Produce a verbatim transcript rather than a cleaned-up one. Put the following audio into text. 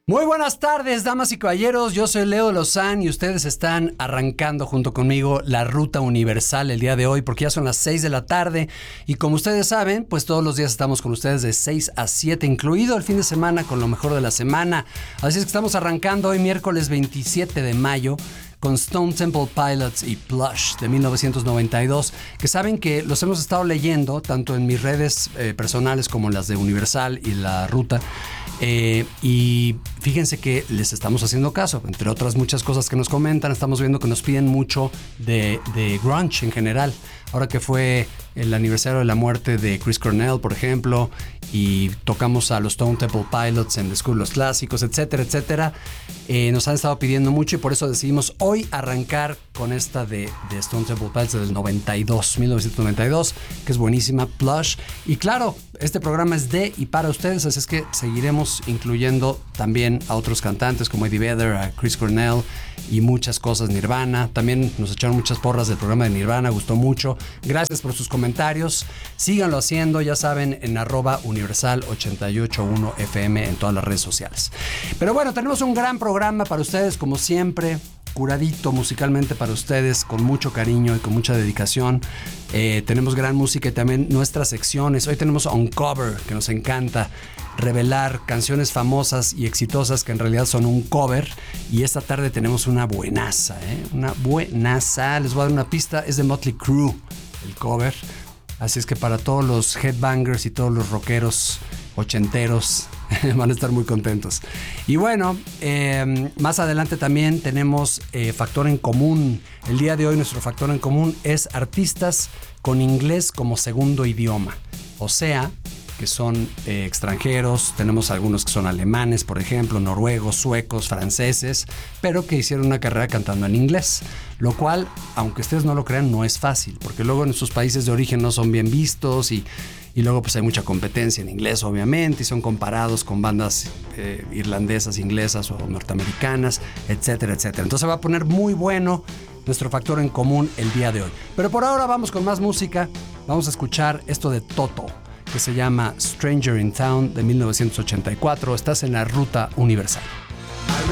Muy buenas tardes, damas y caballeros. Yo soy Leo Lozán y ustedes están arrancando junto conmigo la Ruta Universal el día de hoy, porque ya son las seis de la tarde y como ustedes saben, pues todos los días estamos con ustedes de seis a siete, incluido el fin de semana con lo mejor de la semana. Así es que estamos arrancando hoy miércoles veintisiete de mayo con Stone Temple Pilots y Plush de mil novecientos noventa y dos, que saben que los hemos estado leyendo tanto en mis redes eh, personales como en las de Universal y La Ruta. Eh, y fíjense que les estamos haciendo caso, entre otras muchas cosas que nos comentan. Estamos viendo que nos piden mucho de, de grunge en general. Ahora que fue el aniversario de la muerte de Chris Cornell, por ejemplo, y tocamos a los Stone Temple Pilots en The School, los clásicos, etcétera, etcétera, eh, nos han estado pidiendo mucho y por eso decidimos hoy arrancar con esta de, de Stone Temple Pilots del noventa y dos, mil novecientos noventa y dos, que es buenísima, Plush. Y claro, este programa es de y para ustedes, así es que seguiremos incluyendo también a otros cantantes como Eddie Vedder, a Chris Cornell y muchas cosas, Nirvana. También nos echaron muchas porras del programa de Nirvana, gustó mucho. Gracias por sus comentarios. Síganlo haciendo, ya saben, en arroba universal ochenta y ocho punto uno F M en todas las redes sociales. Pero bueno, tenemos un gran programa para ustedes, como siempre, curadito musicalmente para ustedes, con mucho cariño y con mucha dedicación. Eh, tenemos gran música y también nuestras secciones. Hoy tenemos Uncover, que nos encanta revelar canciones famosas y exitosas que en realidad son un cover. Y esta tarde tenemos una buenaza, ¿eh? Una buenaza. Les voy a dar una pista. Es de Motley Crue, el cover. Así es que para todos los headbangers y todos los rockeros ochenteros van a estar muy contentos. Y bueno, eh, más adelante también tenemos eh, Factor en Común. El día de hoy nuestro Factor en Común es artistas con inglés como segundo idioma. O sea, que son eh, extranjeros. Tenemos algunos que son alemanes, por ejemplo, noruegos, suecos, franceses, pero que hicieron una carrera cantando en inglés. Lo cual, aunque ustedes no lo crean, no es fácil, porque luego en sus países de origen no son bien vistos y, y luego pues hay mucha competencia en inglés, obviamente, y son comparados con bandas eh, irlandesas, inglesas o norteamericanas, etcétera, etcétera. Entonces va a poner muy bueno nuestro Factor en Común el día de hoy. Pero por ahora vamos con más música. Vamos a escuchar esto de Toto, que se llama Stranger in Town de mil novecientos ochenta y cuatro. Estás en la Ruta Universal.